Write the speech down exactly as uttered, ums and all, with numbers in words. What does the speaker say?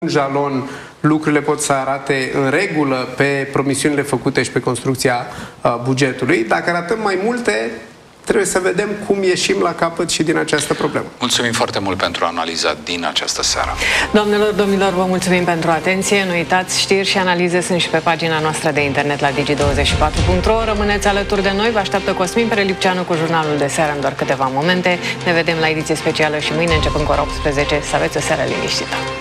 jalon lucrurile pot să arate în regulă pe promisiunile făcute și pe construcția uh, bugetului. Dacă arătăm mai multe, trebuie să vedem cum ieșim la capăt și din această problemă. Mulțumim foarte mult pentru analiza din această seară. Doamnelor, domnilor, vă mulțumim pentru atenție. Nu uitați, știri și analize sunt și pe pagina noastră de internet la digi douăzeci și patru punct ro. Rămâneți alături de noi. Vă așteaptă Cosmin Prelipceanu cu jurnalul de seară în doar câteva momente. Ne vedem la ediție specială și mâine începând cu ora optsprezece. Să aveți o seară liniștită.